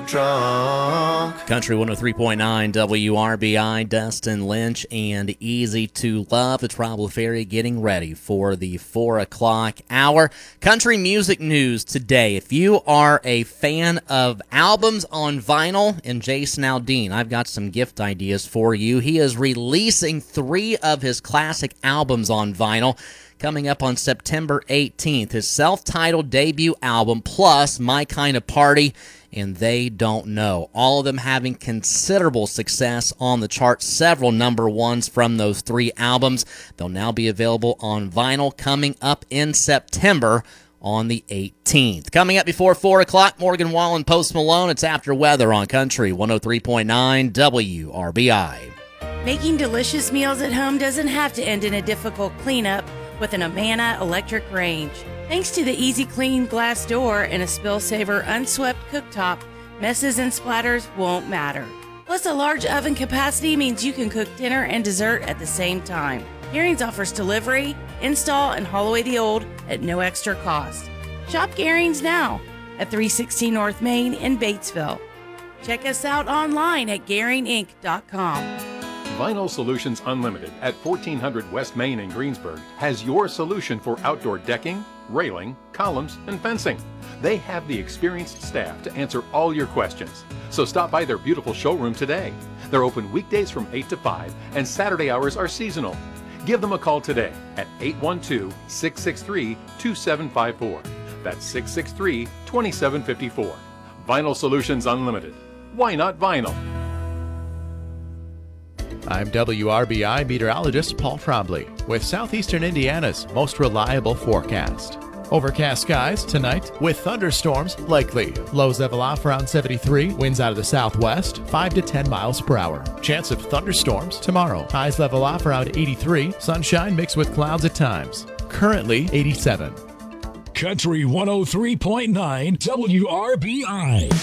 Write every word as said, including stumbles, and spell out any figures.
trunk. Country one oh three point nine W R B I, Dustin Lynch and Easy to Love. It's Rob LaFerry getting ready for the four o'clock hour. Country music news today. If you are a fan of albums on vinyl and Jason Aldean, I've got some gift ideas for you. He is releasing three of his classic albums on vinyl coming up on September eighteenth. His self-titled debut album plus My Kind of Party and They Don't Know. All of them having considerable success on the charts. Several number ones from those three albums. They'll now be available on vinyl coming up in September on the eighteenth. Coming up before four o'clock, Morgan Wallen, Post Malone. It's After Weather on Country one oh three point nine W R B I. Making delicious meals at home doesn't have to end in a difficult cleanup with an Amana electric range. Thanks to the easy clean glass door and a spill saver unswept cooktop, messes and splatters won't matter. Plus, a large oven capacity means you can cook dinner and dessert at the same time. Gearing's offers delivery, install, and haul away the old at no extra cost. Shop Gearing's now at three sixteen North Main in Batesville. Check us out online at Gearing Inc dot com. Vinyl Solutions Unlimited at fourteen hundred West Main in Greensburg has your solution for outdoor decking, railing, columns, and fencing. They have the experienced staff to answer all your questions. So stop by their beautiful showroom today. They're open weekdays from eight to five and Saturday hours are seasonal. Give them a call today at eight one two, six six three, two seven five four. That's six six three, two seven five four. Vinyl Solutions Unlimited. Why not vinyl? I'm W R B I meteorologist Paul Trombley with Southeastern Indiana's most reliable forecast. Overcast skies tonight with thunderstorms likely. Lows level off around seventy-three, winds out of the southwest, five to ten miles per hour. Chance of thunderstorms tomorrow. Highs level off around eighty-three, sunshine mixed with clouds at times. Currently eighty-seven. Country one oh three point nine W R B I.